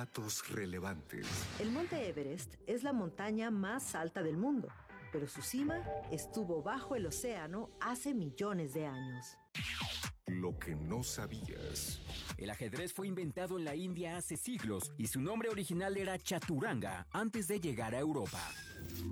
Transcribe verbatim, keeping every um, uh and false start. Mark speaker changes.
Speaker 1: Datos relevantes.
Speaker 2: El monte Everest es la montaña más alta del mundo, pero su cima estuvo bajo el océano hace millones de años.
Speaker 1: Lo que no sabías.
Speaker 3: El ajedrez fue inventado en la India hace siglos y su nombre original era chaturanga antes de llegar a Europa.